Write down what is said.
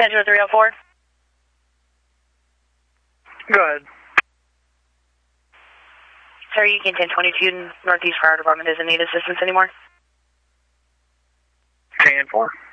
10-304. Go ahead. Sir, you can 1022 Northeast Fire Department doesn't need assistance anymore. 10-4.